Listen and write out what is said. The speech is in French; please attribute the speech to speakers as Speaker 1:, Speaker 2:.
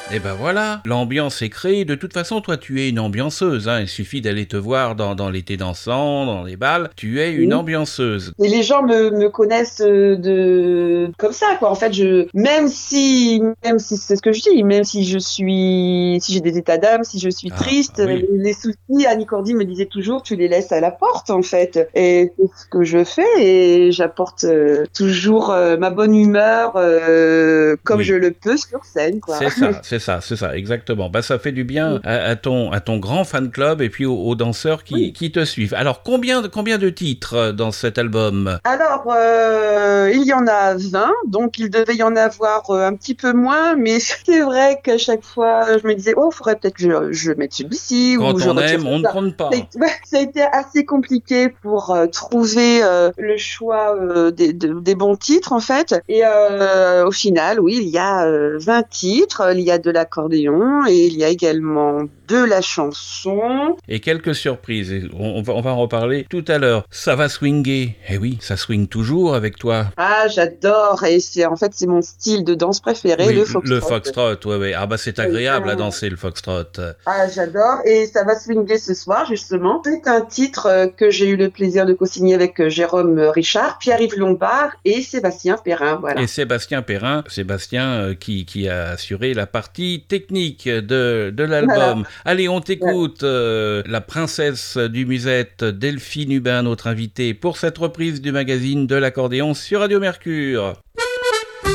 Speaker 1: Et ben voilà, l'ambiance est créée. De toute façon, toi, tu es une ambianceuse. Hein. Il suffit d'aller te voir dans l'été dansant, dans les bals. Tu es une
Speaker 2: Oui.
Speaker 1: ambianceuse.
Speaker 2: Et les gens me connaissent de comme ça, quoi. En fait, même si c'est ce que je dis, même si si j'ai des états d'âme, si je suis
Speaker 1: Ah,
Speaker 2: triste,
Speaker 1: oui.
Speaker 2: les soucis, Annie Cordy me disait toujours, tu les laisses à la porte, en fait. Et c'est ce que je fais, et j'apporte toujours ma bonne humeur, comme je
Speaker 1: Oui.
Speaker 2: le peux sur scène, quoi.
Speaker 1: C'est ça, exactement. Bah, ça fait du bien à ton grand fan club et puis aux danseurs qui,
Speaker 2: Oui.
Speaker 1: qui te suivent. Alors, combien de titres dans cet album?
Speaker 2: Alors, il y en a 20, donc il devait y en avoir un petit peu moins, mais c'est vrai qu'à chaque fois, je me disais, oh, faudrait peut-être que je mette celui-ci ou
Speaker 1: Quand
Speaker 2: je
Speaker 1: on
Speaker 2: retire
Speaker 1: aime, on ne
Speaker 2: ça.
Speaker 1: compte pas.
Speaker 2: Ouais, ça a été assez compliqué pour trouver le choix des bons titres, en fait. Et au final, oui, il y a 20 titres, il y a de l'accordéon et il y a également de la chanson.
Speaker 1: Et quelques surprises. Et on va en reparler tout à l'heure. Ça va swinguer. Eh oui, ça swing toujours avec toi.
Speaker 2: Ah, j'adore, et c'est mon style de danse préféré,
Speaker 1: Oui,
Speaker 2: le
Speaker 1: le
Speaker 2: foxtrot.
Speaker 1: foxtrot, ouais, ouais. Ah bah c'est agréable à danser le foxtrot.
Speaker 2: Ah, j'adore. Et ça va swinguer ce soir, justement. C'est un titre que j'ai eu le plaisir de co-signer avec Jérôme Richard, Pierre-Yves Lombard et Sébastien Perrin.
Speaker 1: Et
Speaker 2: Voilà.
Speaker 1: Sébastien Perrin, qui a assuré la partie technique de
Speaker 2: Voilà.
Speaker 1: l'album. Allez, on
Speaker 2: Ouais.
Speaker 1: t'écoute, la princesse du musette, Delphine Hubin, notre invitée, pour cette reprise du magazine de l'accordéon sur Radio Mercure.